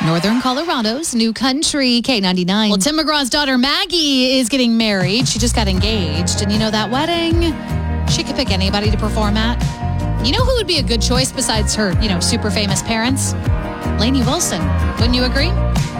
Northern Colorado's new country, K99. Well, Tim McGraw's daughter, Maggie, is getting married. She just got engaged. And you know, that wedding, she could pick anybody to perform at. You know who would be a good choice besides her, super famous parents? Lainey Wilson. Wouldn't you agree?